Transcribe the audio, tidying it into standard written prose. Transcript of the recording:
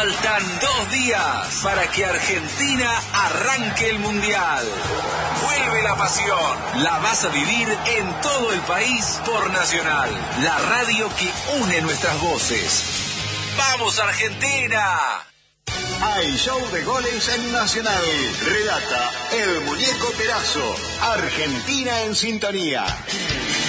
Faltan 2 días para que Argentina arranque el Mundial. Vuelve la pasión. La vas a vivir en todo el país por Nacional, la radio que une nuestras voces. ¡Vamos, Argentina! Hay show de goles en Nacional. Relata el Muñeco Perazo. Argentina en sintonía.